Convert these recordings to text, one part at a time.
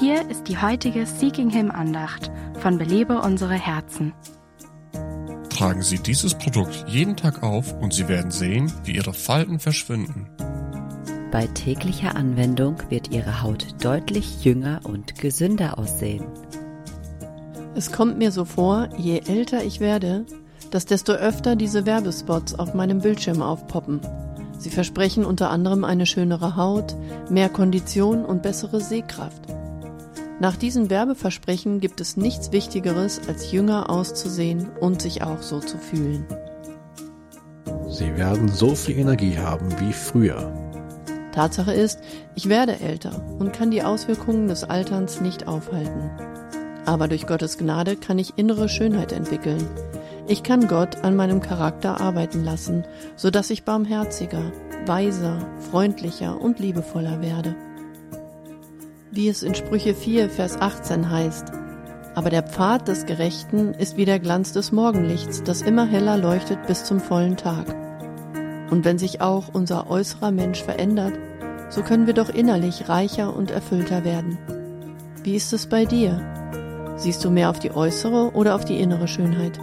Hier ist die heutige Seeking Him Andacht von Belebe unsere Herzen. Tragen Sie dieses Produkt jeden Tag auf und Sie werden sehen, wie Ihre Falten verschwinden. Bei täglicher Anwendung wird Ihre Haut deutlich jünger und gesünder aussehen. Es kommt mir so vor, je älter ich werde, dass desto öfter diese Werbespots auf meinem Bildschirm aufpoppen. Sie versprechen unter anderem eine schönere Haut, mehr Kondition und bessere Sehkraft. Nach diesen Werbeversprechen gibt es nichts Wichtigeres, als jünger auszusehen und sich auch so zu fühlen. Sie werden so viel Energie haben wie früher. Tatsache ist, ich werde älter und kann die Auswirkungen des Alterns nicht aufhalten. Aber durch Gottes Gnade kann ich innere Schönheit entwickeln. Ich kann Gott an meinem Charakter arbeiten lassen, sodass ich barmherziger, weiser, freundlicher und liebevoller werde. Wie es in Sprüche 4, Vers 18 heißt: Aber der Pfad des Gerechten ist wie der Glanz des Morgenlichts, das immer heller leuchtet bis zum vollen Tag. Und wenn sich auch unser äußerer Mensch verändert, so können wir doch innerlich reicher und erfüllter werden. Wie ist es bei dir? Siehst du mehr auf die äußere oder auf die innere Schönheit?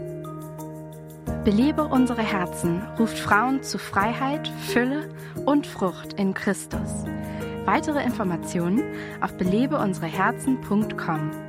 Belebe unsere Herzen ruft Frauen zu Freiheit, Fülle und Frucht in Christus. Weitere Informationen auf belebeunsereherzen.com.